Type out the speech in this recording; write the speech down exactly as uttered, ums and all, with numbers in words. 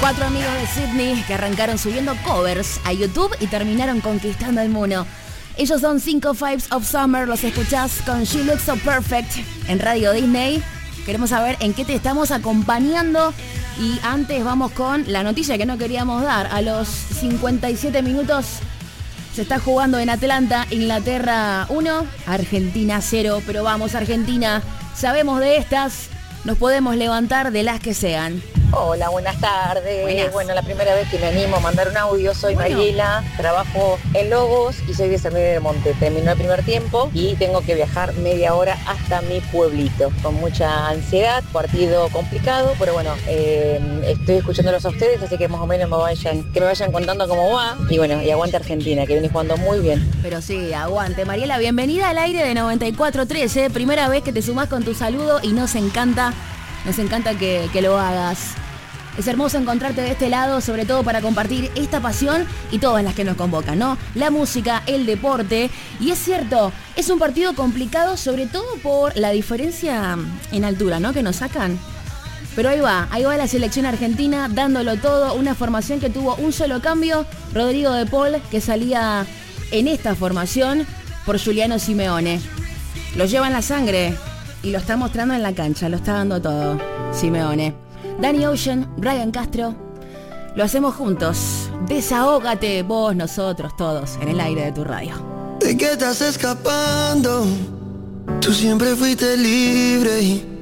Cuatro amigos de Sydney que arrancaron subiendo covers a YouTube y terminaron conquistando el mundo. Ellos son Cinco Fives of Summer, los escuchás con She Looks So Perfect en Radio Disney. Queremos saber en qué te estamos acompañando. Y antes vamos con la noticia que no queríamos dar. A los cincuenta y siete minutos se está jugando en Atlanta, Inglaterra uno, Argentina cero. Pero vamos, Argentina, sabemos de estas, nos podemos levantar de las que sean. Hola, buenas tardes. Buenas. Bueno, la primera vez que me animo a mandar un audio, soy Bueno. Mariela, trabajo en Lobos y soy de San Miguel del Monte. Terminó el primer tiempo y tengo que viajar media hora hasta mi pueblito, con mucha ansiedad, partido complicado, pero bueno, eh, estoy escuchándolos a ustedes, así que más o menos me vayan, que me vayan contando cómo va. Y bueno, y aguante Argentina, que viene jugando muy bien. Pero sí, aguante. Mariela, bienvenida al aire de noventa y cuatro tres, ¿eh? Primera vez que te sumás con tu saludo y nos encanta, nos encanta que, que lo hagas. Es hermoso encontrarte de este lado, sobre todo para compartir esta pasión y todas las que nos convocan, ¿no? La música, el deporte. Y es cierto, es un partido complicado, sobre todo por la diferencia en altura, ¿no? Que nos sacan. Pero ahí va, ahí va la selección argentina dándolo todo. Una formación que tuvo un solo cambio. Rodrigo de Paul, que salía en esta formación por Giuliano Simeone. Lo lleva en la sangre y lo está mostrando en la cancha, lo está dando todo Simeone. Danny Ocean, Ryan Castro, lo hacemos juntos. Desahógate, vos, nosotros, todos, en el aire de tu radio. ¿De qué estás escapando? Tú siempre fuiste libre y